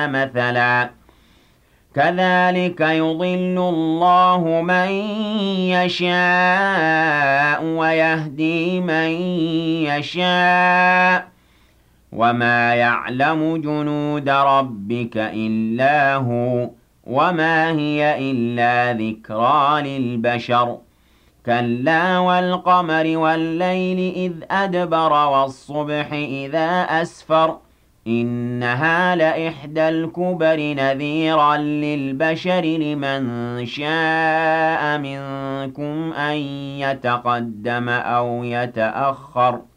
مَثَلًا ۚ كَذَٰلِكَ يُضِلُّ اللَّهُ مَن يَشَاءُ وَيَهْدِي مَن يَشَاءُ ۚ وَمَا يَعْلَمُ جُنُودَ رَبِّكَ إِلَّا هُوَ ۚ وَمَا هِيَ إِلَّا ذِكْرَىٰ لِلْبَشَرِ كَلَّا وَالْقَمَرِ وَاللَّيْلِ إِذْ أَدْبَرَ وَالصُّبْحِ إِذَا أَسْفَرَ إِنَّهَا لَإِحْدَى الْكُبَرِ نَذِيرًا لِّلْبَشَرِ لِمَن شَاءَ مِنكُمْ أَن يَتَقَدَّمَ أَوْ يَتَأَخَّرَ